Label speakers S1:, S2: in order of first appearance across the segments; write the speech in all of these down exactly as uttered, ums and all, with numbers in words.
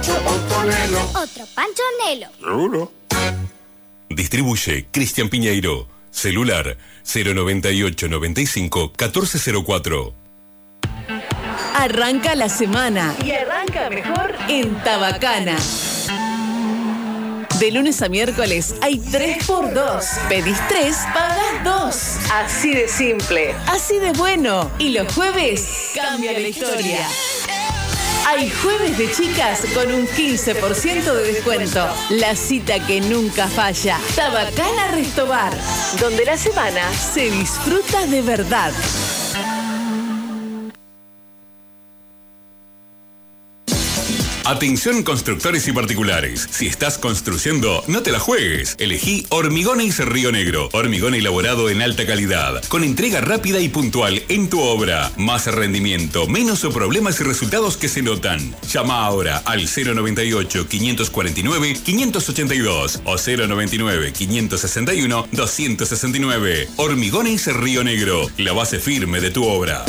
S1: Otronelo.
S2: Otro Panchonelo.
S1: ¿Seguro?
S3: Distribuye Cristian Piñeiro. Celular cero noventa y ocho noventa y cinco catorce cero cuatro.
S4: Arranca la semana y arranca mejor en Tabacana. De lunes a miércoles hay tres por dos. Pedís tres, pagás dos. Así de simple, así de bueno. Y los jueves cambia la historia. Hay jueves de chicas con un quince por ciento de descuento. La cita que nunca falla. Tabacana Restobar, donde la semana se disfruta de verdad.
S3: Atención constructores y particulares. Si estás construyendo, no te la juegues. Elegí Hormigones Río Negro. Hormigón elaborado en alta calidad, con entrega rápida y puntual en tu obra. Más rendimiento, menos problemas y resultados que se notan. Llama ahora al cero noventa y ocho, quinientos cuarenta y nueve, quinientos ochenta y dos o cero noventa y nueve, quinientos sesenta y uno, doscientos sesenta y nueve. Hormigones Río Negro, la base firme de tu obra.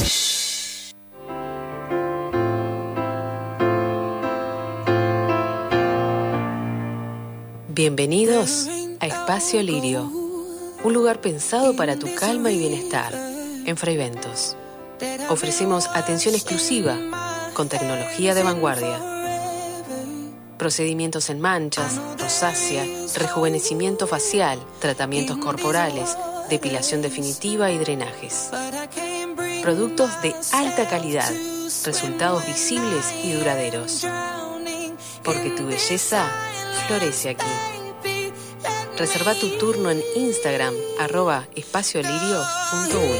S5: Bienvenidos a Espacio Lirio, un lugar pensado para tu calma y bienestar en Fraiventos. Ofrecemos atención exclusiva con tecnología de vanguardia. Procedimientos en manchas, rosácea, rejuvenecimiento facial, tratamientos corporales, depilación definitiva y drenajes. Productos de alta calidad, resultados visibles y duraderos. Porque tu belleza florece aquí. Reserva tu turno en Instagram, arroba espaciolirio punto uy.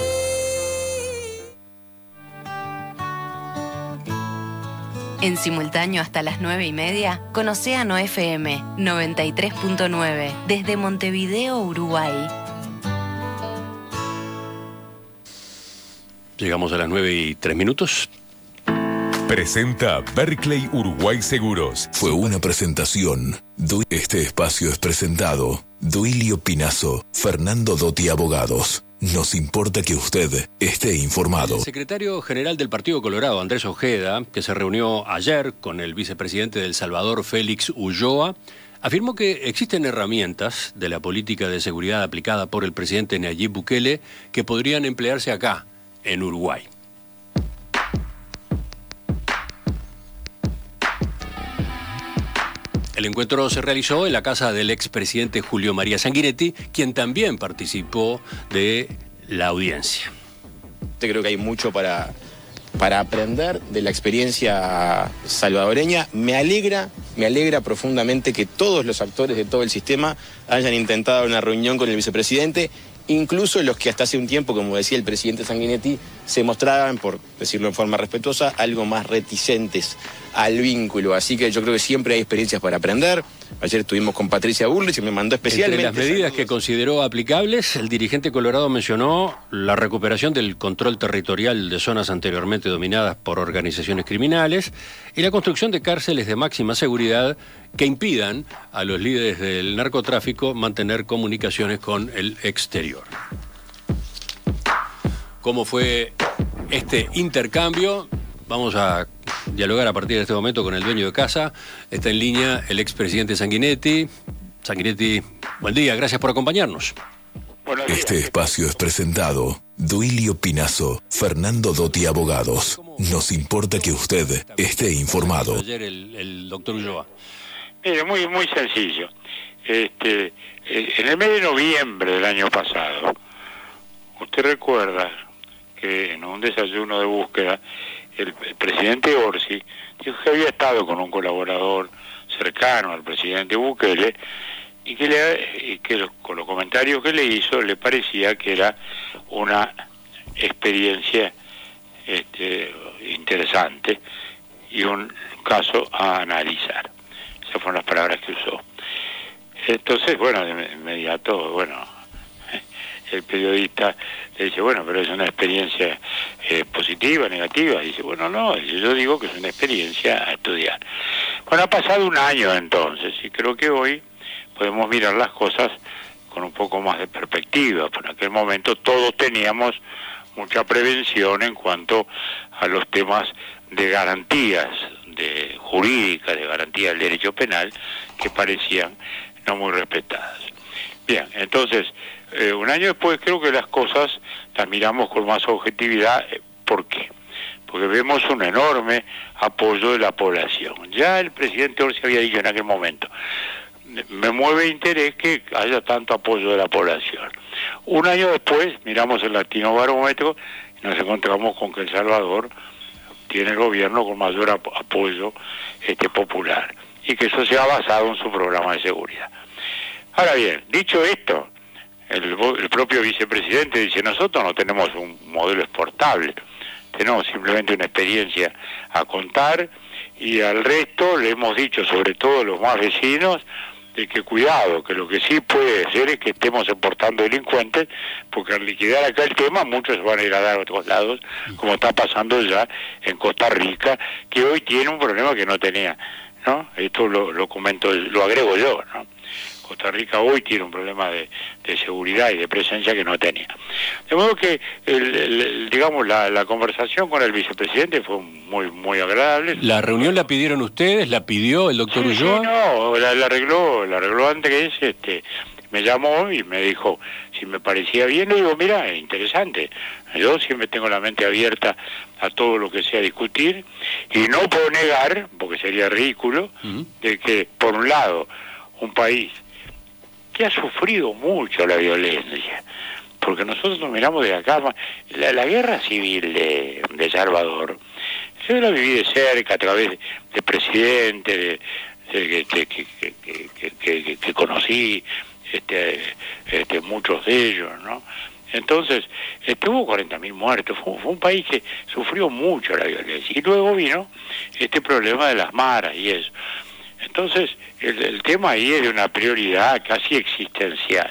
S6: En simultáneo hasta las nueve y media, con Océano F M noventa y tres punto nueve, desde Montevideo, Uruguay.
S7: Llegamos a las nueve y tres minutos.
S3: Presenta Berkeley Uruguay Seguros.
S8: Fue una presentación. Este espacio es presentado. Duilio Pinazo, Fernando Dotti Abogados. Nos importa que usted esté informado.
S7: El secretario general del Partido Colorado, Andrés Ojeda, que se reunió ayer con el vicepresidente de El Salvador, Félix Ulloa, afirmó que existen herramientas de la política de seguridad aplicada por el presidente Nayib Bukele que podrían emplearse acá, en Uruguay. El encuentro se realizó en la casa del expresidente Julio María Sanguinetti, quien también participó de la audiencia.
S9: Creo que hay mucho para, para aprender de la experiencia salvadoreña. Me alegra, me alegra profundamente que todos los actores de todo el sistema hayan intentado una reunión con el vicepresidente, incluso los que hasta hace un tiempo, como decía el presidente Sanguinetti, se mostraban, por decirlo en forma respetuosa, algo más reticentes al vínculo. Así que yo creo que siempre hay experiencias para aprender. Ayer estuvimos con Patricia Burlich y me mandó especialmente...
S7: Entre las medidas saludos que consideró aplicables, el dirigente colorado mencionó la recuperación del control territorial de zonas anteriormente dominadas por organizaciones criminales y la construcción de cárceles de máxima seguridad que impidan a los líderes del narcotráfico mantener comunicaciones con el exterior. ¿Cómo fue este intercambio? Vamos a dialogar a partir de este momento con el dueño de casa. Está en línea el expresidente Sanguinetti. Sanguinetti, buen día, gracias por acompañarnos.
S8: Este espacio es presentado. Duilio Pinazo, Fernando Dotti Abogados. Nos importa que usted esté informado.
S7: Ayer el, el doctor Ulloa.
S10: Mire, muy, muy sencillo. Este, en el mes de noviembre del año pasado, usted recuerda que en un desayuno de búsqueda, el, el presidente Orsi dijo que había estado con un colaborador cercano al presidente Bukele y que, le, y que los, con los comentarios que le hizo le parecía que era una experiencia este, interesante y un caso a analizar. Esas fueron las palabras que usó. Entonces, bueno, de inmediato, bueno, el periodista le dice, bueno, pero es una experiencia eh, positiva, negativa. Y dice, bueno, no, yo digo que es una experiencia a estudiar. Bueno, ha pasado un año entonces, y creo que hoy podemos mirar las cosas con un poco más de perspectiva. Por aquel momento todos teníamos mucha prevención en cuanto a los temas de garantías de jurídicas de garantía del derecho penal que parecían no muy respetadas. Bien, entonces, eh, un año después creo que las cosas las miramos con más objetividad. ¿Por qué? Porque vemos un enorme apoyo de la población. Ya el presidente Orsi había dicho en aquel momento, me mueve interés que haya tanto apoyo de la población. Un año después miramos el Latino Barómetro y nos encontramos con que El Salvador tiene el gobierno con mayor ap apoyo este, popular, y que eso se ha basado en su programa de seguridad. Ahora bien, dicho esto, el, el propio vicepresidente dice, nosotros no tenemos un modelo exportable, tenemos simplemente una experiencia a contar, y al resto le hemos dicho, sobre todo los más vecinos, de que cuidado, que lo que sí puede ser es que estemos exportando delincuentes, porque al liquidar acá el tema muchos se van a ir a dar a otros lados, como está pasando ya en Costa Rica, que hoy tiene un problema que no tenía, ¿no? Esto lo, lo comento, lo agrego yo, ¿no? Costa Rica hoy tiene un problema de, de seguridad y de presencia que no tenía. De modo que, el, el, digamos, la, la conversación con el vicepresidente fue muy muy agradable.
S7: ¿La reunión la pidieron ustedes? ¿La pidió el doctor
S10: sí,
S7: Ulloa?
S10: Sí, no, la, la arregló, la arregló antes, este, me llamó y me dijo si me parecía bien. Le digo, mira, es interesante. Yo siempre tengo la mente abierta a todo lo que sea discutir, y no puedo negar, porque sería ridículo, uh-huh. de que, por un lado, un país que ha sufrido mucho la violencia, porque nosotros nos miramos de acá, la, la guerra civil de, de Salvador, yo la viví de cerca a través de, de presidentes de, de, que, que, que, que, que, que, que conocí, este, este, muchos de ellos, ¿no? Entonces, este, hubo cuarenta mil muertos, fue, fue un país que sufrió mucho la violencia, y luego vino este problema de las maras y eso. Entonces, el, el tema ahí es de una prioridad casi existencial.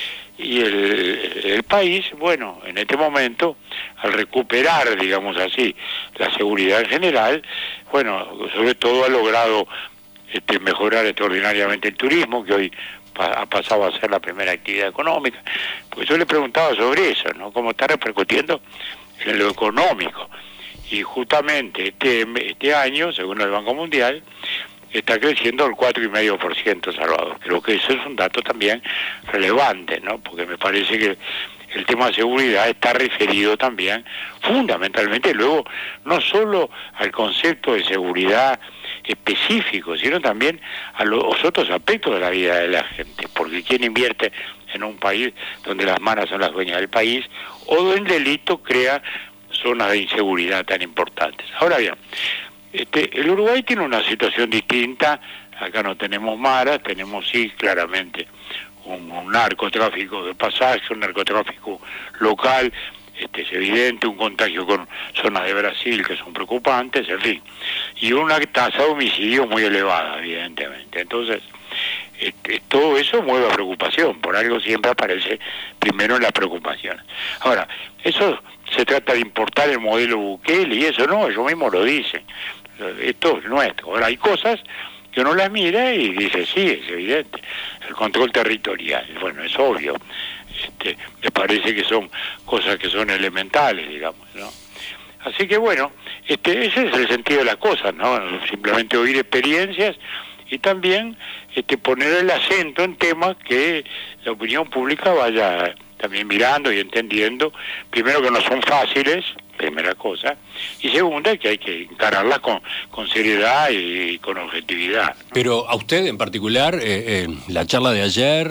S10: Y el, el país, bueno, en este momento, al recuperar, digamos así, la seguridad en general, bueno, sobre todo ha logrado este, mejorar extraordinariamente el turismo, que hoy pa ha pasado a ser la primera actividad económica. Pues yo le preguntaba sobre eso, ¿no? Cómo está repercutiendo en lo económico. Y justamente este, este año, según el Banco Mundial, está creciendo el cuatro coma cinco por ciento Salvador. Creo que eso es un dato también relevante, ¿no? Porque me parece que el tema de seguridad está referido también fundamentalmente luego no solo al concepto de seguridad específico, sino también a los otros aspectos de la vida de la gente, porque quien invierte en un país donde las maras son las dueñas del país, o donde el delito crea zonas de inseguridad tan importantes. Ahora bien, Este, el Uruguay tiene una situación distinta. Acá no tenemos maras, tenemos sí claramente un, un narcotráfico de pasaje, un narcotráfico local, este, es evidente, un contagio con zonas de Brasil que son preocupantes, en fin, y una tasa de homicidio muy elevada, evidentemente. Entonces, este, todo eso mueve a preocupación, por algo siempre aparece primero en las preocupaciones. Ahora, eso se trata de importar el modelo Bukele y eso no, ellos mismos lo dicen. Esto es nuestro. Ahora hay cosas que uno las mira y dice, sí, es evidente. El control territorial, bueno, es obvio. Este, me parece que son cosas que son elementales, digamos, ¿no? Así que bueno, este, ese es el sentido de las cosas, ¿no? Simplemente oír experiencias y también este, poner el acento en temas que la opinión pública vaya también mirando y entendiendo, primero que no son fáciles, primera cosa, y segunda que hay que encararlas con, con seriedad y, y con objetividad, ¿no?
S7: Pero a usted en particular, eh, eh, la charla de ayer,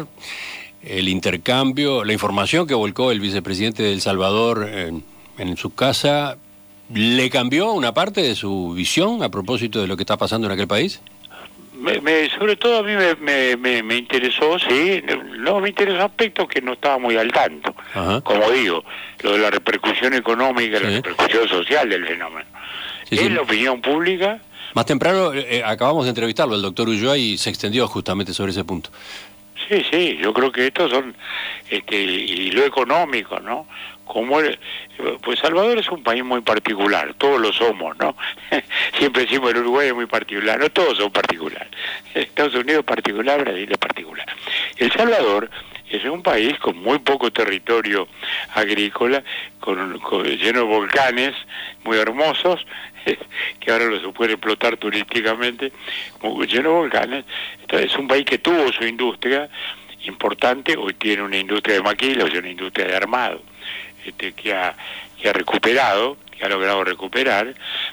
S7: el intercambio, la información que volcó el vicepresidente de El Salvador en, en su casa, ¿le cambió una parte de su visión a propósito de lo que está pasando en aquel país?
S10: Me, me, sobre todo a mí me, me, me, me interesó, sí, no me interesó aspectos que no estaba muy al tanto. Ajá. Como digo, lo de la repercusión económica, sí, la repercusión social del fenómeno. Sí, es sí. La opinión pública.
S7: Más temprano eh, acabamos de entrevistarlo al doctor Ulloa y se extendió justamente sobre ese punto.
S10: Sí, sí, yo creo que estos son, este, y lo económico, ¿no? Como el, pues Salvador es un país muy particular, todos lo somos, ¿no? Siempre decimos el Uruguay es muy particular, no todos son particulares. Estados Unidos es particular, Brasil es particular. El Salvador es un país con muy poco territorio agrícola, con, con lleno de volcanes muy hermosos, que ahora lo se puede explotar turísticamente, como lleno de volcanes. Entonces es un país que tuvo su industria importante, hoy tiene una industria de maquila, hoy una industria de armado, este, que ha, que ha recuperado, que ha logrado recuperar,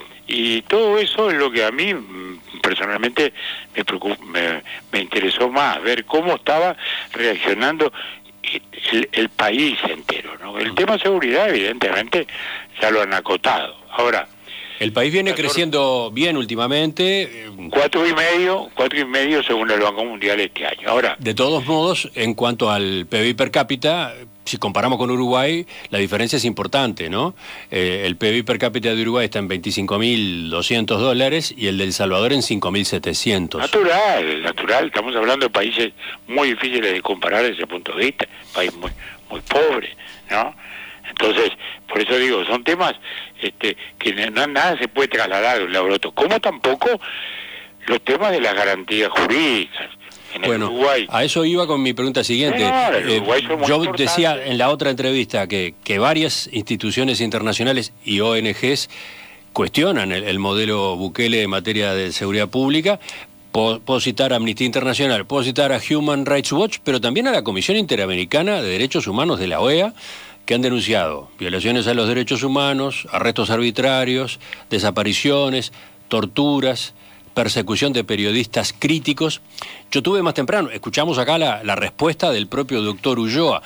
S10: y todo eso es lo que a mí personalmente me, preocup, me, me interesó más, ver cómo estaba reaccionando el, el país entero, ¿no? El tema seguridad, evidentemente, ya lo han acotado. Ahora,
S7: el país viene creciendo bien últimamente.
S10: Cuatro y medio, cuatro y medio según el Banco Mundial este año. Ahora,
S7: de todos modos, en cuanto al P B I per cápita, si comparamos con Uruguay, la diferencia es importante, ¿no? Eh, el P B I per cápita de Uruguay está en veinticinco mil doscientos dólares y el de El Salvador en cinco mil setecientos.
S10: Natural, natural. Estamos hablando de países muy difíciles de comparar desde ese punto de vista. País muy, muy pobre, ¿no? Entonces, por eso digo, son temas este, que no, nada se puede trasladar de un lado al otro. Como tampoco los temas de las garantías jurídicas. En
S7: bueno,
S10: el Uruguay.
S7: A eso iba con mi pregunta siguiente.
S10: No, no, eh,
S7: yo decía en la otra entrevista que, que varias instituciones internacionales y O N Ges cuestionan el, el modelo Bukele en materia de seguridad pública. Puedo, puedo citar a Amnistía Internacional, puedo citar a Human Rights Watch, pero también a la Comisión Interamericana de Derechos Humanos de la O E A, que han denunciado violaciones a los derechos humanos, arrestos arbitrarios, desapariciones, torturas, persecución de periodistas críticos. Yo tuve más temprano, escuchamos acá la, la respuesta del propio doctor Ulloa.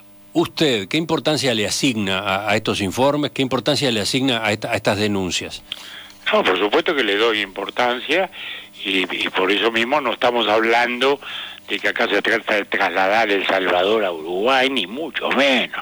S7: Usted, ¿qué importancia le asigna a, a estos informes? ¿Qué importancia le asigna a, esta, a estas denuncias?
S10: No, por supuesto que le doy importancia y, y por eso mismo no estamos hablando de que acá se trata de trasladar El Salvador a Uruguay, ni mucho menos.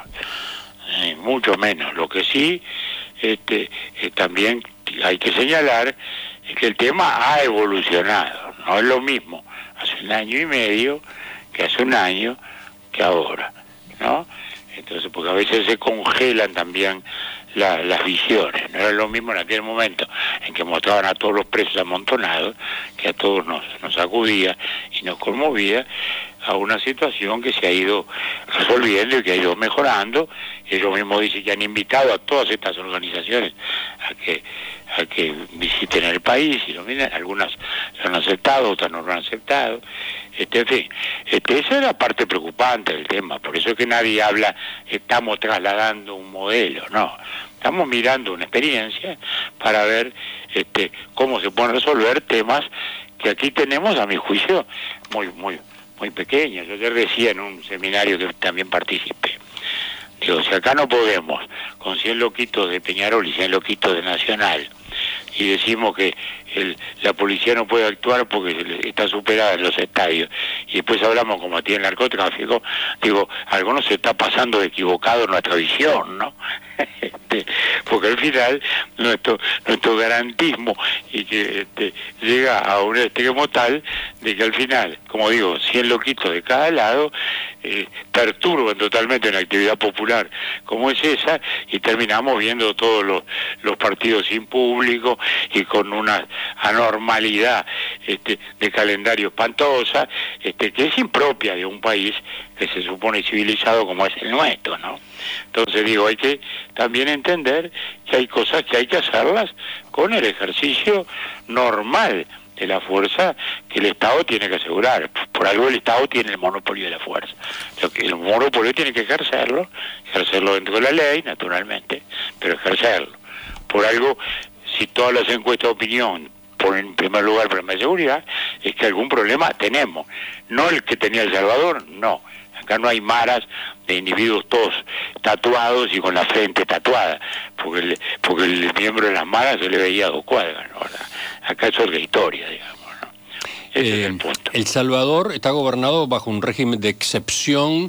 S10: Eh, mucho menos. Lo que sí este, eh, también hay que señalar es que el tema ha evolucionado, no es lo mismo hace un año y medio que hace un año que ahora, ¿no? Entonces, porque a veces se congelan también la, las visiones, no era lo mismo en aquel momento en que mostraban a todos los presos amontonados, que a todos nos, nos sacudía y nos conmovía, a una situación que se ha ido resolviendo y que ha ido mejorando. Ellos mismos dicen que han invitado a todas estas organizaciones a que a que visiten el país y lo miren. Algunas lo han aceptado, otras no lo han aceptado. Este, en fin, este, esa es la parte preocupante del tema. Por eso es que nadie habla, estamos trasladando un modelo, no. Estamos mirando una experiencia para ver este, cómo se pueden resolver temas que aquí tenemos, a mi juicio, muy, muy muy pequeños. Yo ayer decía en un seminario que también participé, digo, si acá no podemos, con cien loquitos de Peñarol y cien loquitos de Nacional, y decimos que el, la policía no puede actuar porque está superada en los estadios, y después hablamos como tiene el narcotráfico, digo, algo nos está pasando de equivocado en nuestra visión, ¿no? Este, porque al final nuestro nuestro garantismo y que este, llega a un extremo tal de que al final, como digo, cien loquitos de cada lado eh, perturban totalmente una actividad popular como es esa, y terminamos viendo todos los, los partidos sin público y con una anormalidad este, de calendario espantosa, este, que es impropia de un país que se supone civilizado como es el nuestro, ¿no? Entonces digo, hay que también entender que hay cosas que hay que hacerlas con el ejercicio normal de la fuerza que el Estado tiene que asegurar. Por algo el Estado tiene el monopolio de la fuerza. Lo que el monopolio tiene que ejercerlo, ejercerlo dentro de la ley, naturalmente, pero ejercerlo. Por algo, si todas las encuestas de opinión ponen en primer lugar el problema de seguridad, es que algún problema tenemos. No el que tenía El Salvador, no. Acá no hay maras de individuos todos tatuados y con la frente tatuada, porque el, porque el miembro de las maras se le veía a dos cuadras, ¿no? Acá es otra historia, digamos, ¿no? Ese
S7: eh,
S10: es el punto.
S7: El Salvador está gobernado bajo un régimen de excepción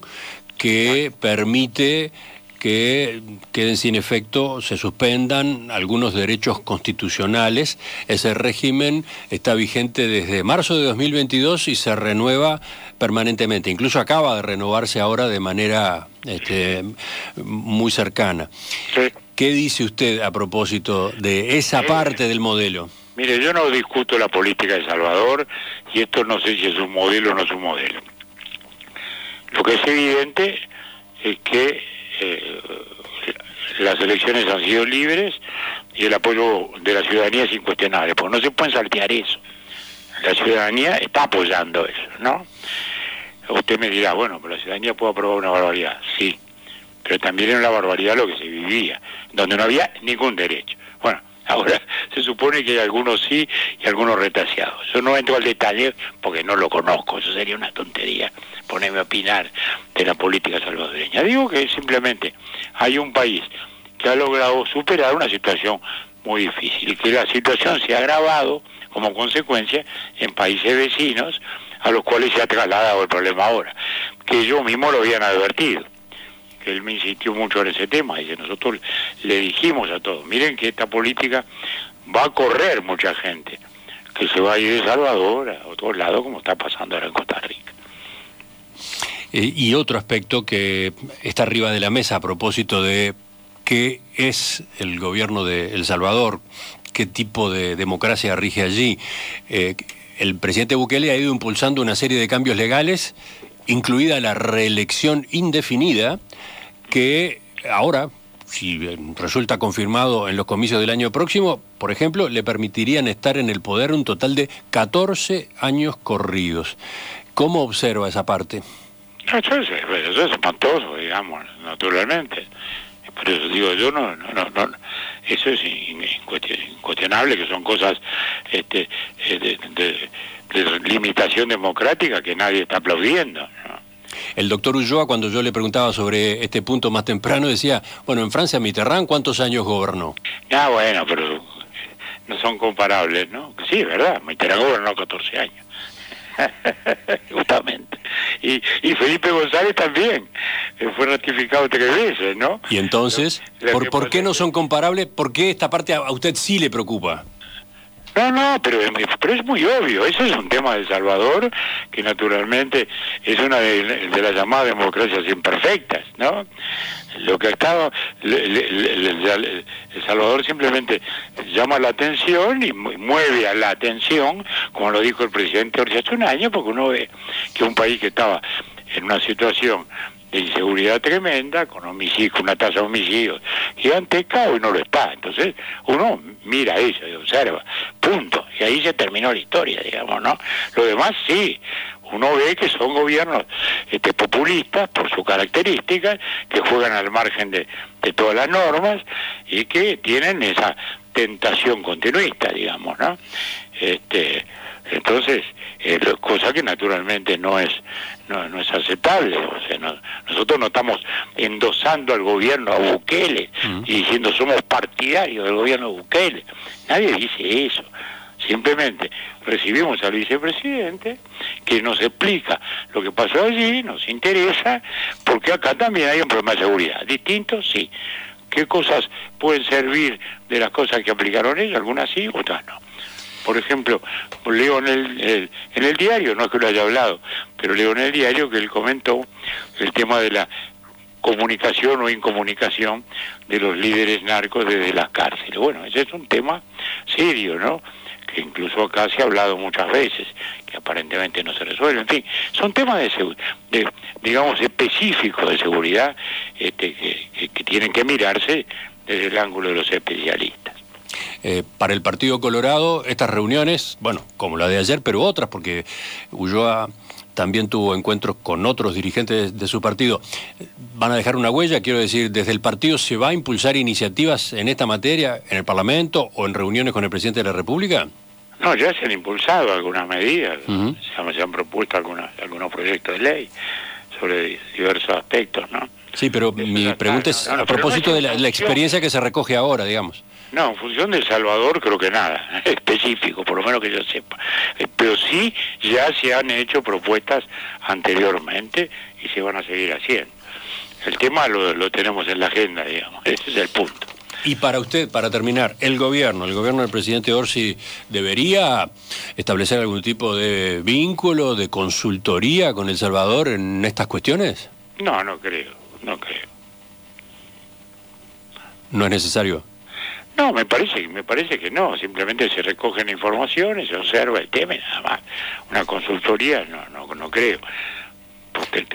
S7: que permite que queden sin efecto, se suspendan algunos derechos constitucionales. Ese régimen está vigente desde marzo de dos mil veintidós y se renueva permanentemente. Incluso acaba de renovarse ahora de manera este, muy cercana.
S10: Sí.
S7: ¿Qué dice usted a propósito de esa
S10: Eh,
S7: parte del modelo?
S10: Mire, yo no discuto la política de El Salvador y esto no sé si es un modelo o no es un modelo. Lo que es evidente es que Eh, las elecciones han sido libres y el apoyo de la ciudadanía es incuestionable, porque no se pueden saltear eso. La ciudadanía está apoyando eso, ¿no? Usted me dirá, bueno, pero la ciudadanía puede aprobar una barbaridad, sí, pero también era una barbaridad lo que se vivía, donde no había ningún derecho. Bueno, ahora se supone que hay algunos sí y algunos retaseados. Yo no entro al detalle porque no lo conozco, eso sería una tontería ponerme a opinar de la política salvadoreña. Digo que simplemente hay un país que ha logrado superar una situación muy difícil y que la situación se ha agravado como consecuencia en países vecinos a los cuales se ha trasladado el problema ahora, que ellos mismos lo habían advertido. Él me insistió mucho en ese tema, y nosotros le dijimos a todos, miren que esta política va a correr mucha gente, que se va a ir de Salvador a otros lados, como está pasando ahora en Costa Rica.
S7: Eh, y otro aspecto que está arriba de la mesa a propósito de qué es el gobierno de El Salvador, qué tipo de democracia rige allí. Eh, el presidente Bukele ha ido impulsando una serie de cambios legales, incluida la reelección indefinida, que ahora, si resulta confirmado en los comicios del año próximo, por ejemplo, le permitirían estar en el poder un total de catorce años corridos. ¿Cómo observa esa parte?
S10: No, eso, es, eso es espantoso, digamos, naturalmente. Por eso digo, yo no, no, no, no eso es incuestionable, que son cosas este, de, de, de limitación democrática que nadie está aplaudiendo, ¿no?
S7: El doctor Ulloa, cuando yo le preguntaba sobre este punto más temprano, decía, bueno, en Francia Mitterrand, ¿cuántos años gobernó?
S10: Ah, bueno, pero no son comparables, ¿no? Sí, ¿verdad? Mitterrand gobernó catorce años. Justamente. Y, y Felipe González también. Fue ratificado tres veces, ¿no?
S7: Y entonces, lo, lo ¿por, ¿por qué no son comparables? ¿Por qué esta parte a usted sí le preocupa?
S10: No, no, pero, pero es muy obvio, eso es un tema de El Salvador, que naturalmente es una de, de las llamadas democracias imperfectas, ¿no? Lo que ha estado, le, le, le, le, El Salvador simplemente llama la atención y mueve a la atención, como lo dijo el presidente Orsi hace un año, porque uno ve que un país que estaba en una situación de inseguridad tremenda, con homicidios, con una tasa de homicidios gigantesca, hoy no lo está. Entonces uno mira eso y observa, punto, y ahí se terminó la historia, digamos, ¿no? Lo demás sí, uno ve que son gobiernos este, populistas por sus características, que juegan al margen de, de todas las normas y que tienen esa tentación continuista, digamos, ¿no? Este, entonces, eh, cosa que naturalmente no es no, no es aceptable. O sea, no, nosotros no estamos endosando al gobierno, a Bukele, uh-huh. y diciendo somos partidarios del gobierno de Bukele. Nadie dice eso. Simplemente recibimos al vicepresidente, que nos explica lo que pasó allí, nos interesa, porque acá también hay un problema de seguridad. Distinto, sí. ¿Qué cosas pueden servir de las cosas que aplicaron ellos? Algunas sí, otras no. Por ejemplo, leo en el, el, en el diario, no es que lo haya hablado, pero leo en el diario que él comentó el tema de la comunicación o incomunicación de los líderes narcos desde las cárceles. Bueno, ese es un tema serio, ¿no? Que incluso acá se ha hablado muchas veces, que aparentemente no se resuelve. En fin, son temas de, de digamos, específicos de seguridad este, que, que, que tienen que mirarse desde el ángulo de los especialistas.
S7: Eh, para el Partido Colorado, estas reuniones, bueno, como la de ayer, pero otras, porque Ulloa también tuvo encuentros con otros dirigentes de, de su partido, ¿van a dejar una huella? Quiero decir, ¿desde el partido se va a impulsar iniciativas en esta materia, en el Parlamento o en reuniones con el presidente de la República?
S10: No, ya se han impulsado algunas medidas,
S7: uh-huh.
S10: se, han, se han propuesto algunas, algunos proyectos de ley sobre diversos aspectos, ¿no?
S7: Sí, pero Eso mi pregunta es no, no, a propósito no es de la, la experiencia que se recoge ahora, digamos.
S10: No, en función de El Salvador creo que nada específico, por lo menos que yo sepa. Pero sí ya se han hecho propuestas anteriormente y se van a seguir haciendo. El tema lo, lo tenemos en la agenda, digamos, ese es el punto.
S7: Y para usted, para terminar, el gobierno, el gobierno del presidente Orsi, ¿debería establecer algún tipo de vínculo, de consultoría con El Salvador en estas cuestiones?
S10: No, no creo, no creo.
S7: ¿No es necesario?
S10: No, me parece, me parece que no, simplemente se recogen informaciones, se observa el tema y nada más. Una consultoría no, no, no creo. Porque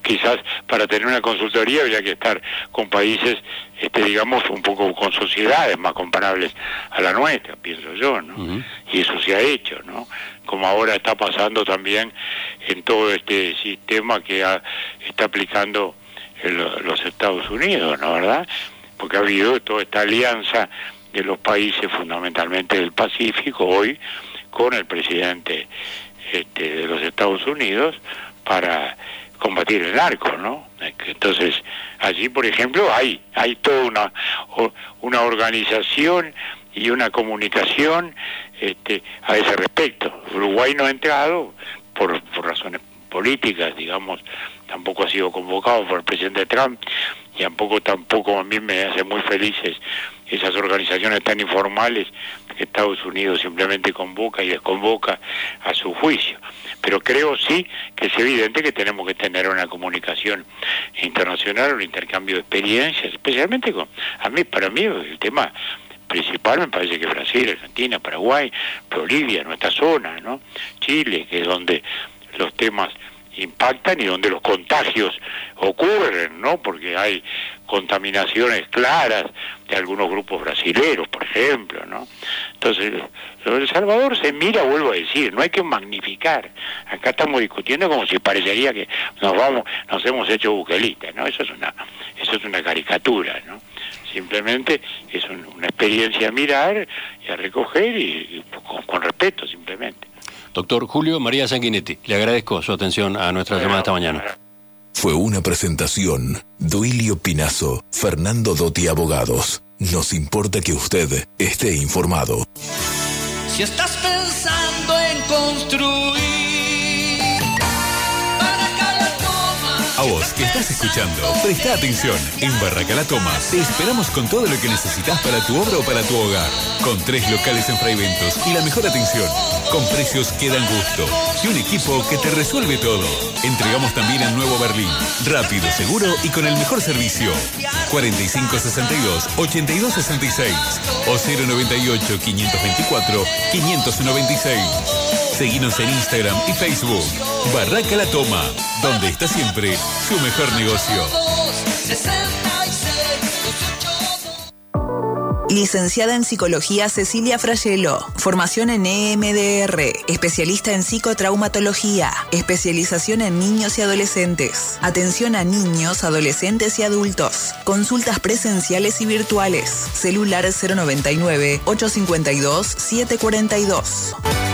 S10: quizás para tener una consultoría habría que estar con países, este, digamos, un poco con sociedades más comparables a la nuestra, pienso yo, ¿no? Uh-huh. Y eso se ha hecho, ¿no? Como ahora está pasando también en todo este sistema que ha, está aplicando el, los Estados Unidos, ¿no? ¿Verdad? Porque ha habido toda esta alianza de los países fundamentalmente del Pacífico hoy con el presidente este, de los Estados Unidos para combatir el narco, ¿no? Entonces, allí, por ejemplo, hay hay toda una una organización y una comunicación este, a ese respecto. Uruguay no ha entrado por, por razones políticas, digamos, tampoco ha sido convocado por el presidente Trump, y tampoco, tampoco a mí me hace muy felices esas organizaciones tan informales que Estados Unidos simplemente convoca y desconvoca a su juicio. Pero creo sí que es evidente que tenemos que tener una comunicación internacional, un intercambio de experiencias, especialmente con, a mí, para mí el tema principal me parece que Brasil, Argentina, Paraguay, Bolivia, nuestra zona, ¿no? Chile, que es donde los temas impactan y donde los contagios ocurren, ¿no? Porque hay contaminaciones claras de algunos grupos brasileros, por ejemplo, ¿no? Entonces, lo de El Salvador se mira, vuelvo a decir, no hay que magnificar. Acá estamos discutiendo como si parecería que nos vamos, nos hemos hecho buquelistas, ¿no? Eso es una, eso es una caricatura, ¿no? Simplemente es un, una experiencia a mirar y a recoger y, y con, con respeto, simplemente.
S7: Doctor Julio María Sanguinetti, le agradezco su atención a nuestra bueno, llamada esta mañana.
S8: Fue una presentación. Duilio Pinazo, Fernando Dotti Abogados. Nos importa que usted esté informado.
S1: Si estás pensando en construir, Barraca La Toma.
S3: A vos que estás escuchando, presta atención. En Barraca La Toma te esperamos con todo lo que necesitas para tu obra o para tu hogar. Con tres locales en Fraiventos y la mejor atención. Con precios que dan gusto. Y un equipo que te resuelve todo. Entregamos también en Nuevo Berlín. Rápido, seguro y con el mejor servicio. cuarenta y cinco sesenta y dos, ochenta y dos sesenta y seis o cero noventa y ocho, quinientos veinticuatro, quinientos noventa y seis. Seguinos en Instagram y Facebook. Barraca La Toma, donde está siempre su mejor negocio.
S2: Licenciada en Psicología Cecilia Frayelo. Formación en E M D R. Especialista en psicotraumatología. Especialización en niños y adolescentes. Atención a niños, adolescentes y adultos. Consultas presenciales y virtuales. Celular cero noventa y nueve, ochocientos cincuenta y dos, setecientos cuarenta y dos.